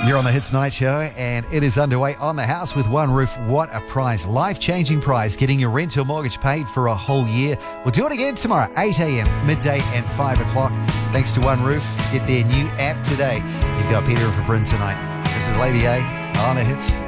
You're on the Hits Night Show, and it is underway on the house with One Roof. What a prize. Life-changing prize, getting your rent or mortgage paid for a whole year. We'll do it again tomorrow, 8 a.m, midday and 5 o'clock. Thanks to One Roof. Get their new app today. You've got Peter for Bryn tonight. This is Lady A on the Hits.